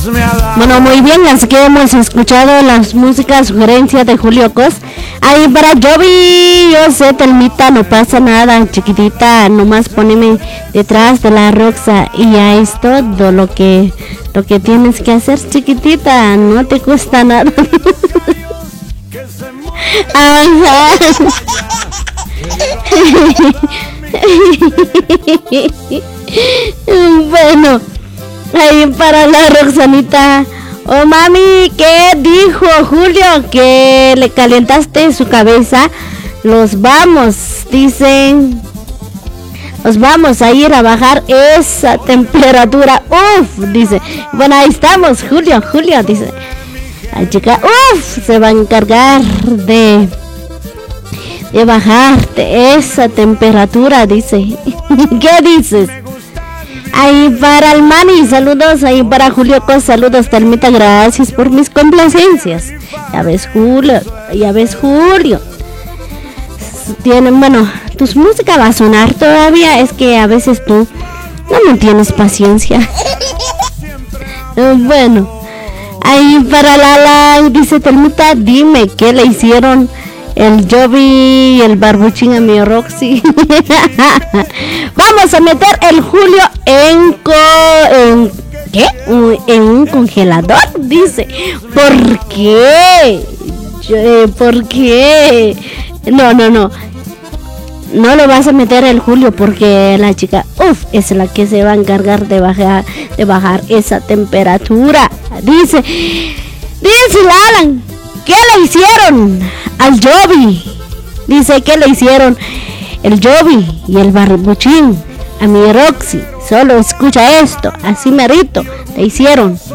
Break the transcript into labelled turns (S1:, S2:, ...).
S1: Bueno, muy bien, así que hemos escuchado las músicas sugerencias de Julio Cos. Ahí para Jovi, yo sé, Telmita, no pasa nada, chiquitita, nomás poneme detrás de la Roxa y ya es todo lo que tienes que hacer, chiquitita, no te cuesta nada. Ajá. Bueno, ahí para la Roxanita. Oh mami, ¿qué dijo Julio? Que le calentaste su cabeza. Los vamos, dicen. Nos vamos a ir a bajar esa temperatura. Uf, dice. Bueno, ahí estamos, Julio, dice. La chica, uf, se va a encargar de bajarte esa temperatura, dice. ¿Qué dices? Ahí para el Mani, saludos. Ahí para Julio Cos, saludos. Telmita, gracias por mis complacencias. Ya ves, Julio. Bueno, tus música va a sonar todavía. Es que a veces tú no tienes paciencia. Bueno, ahí para Lala, dice Telmita, dime qué le hicieron el Jovi y el Barbuchín a mi Roxy. Vamos a meter el Julio en ¿qué? En un congelador, dice. ¿Por qué? ¿Por qué? No. No lo vas a meter el Julio porque la chica, es la que se va a encargar de bajar esa temperatura. Dice Alan, ¿qué le hicieron al Jovi? Dice que le hicieron el Jovi y el Barbuchín a mi Roxy. Solo escucha esto, así merito, le hicieron.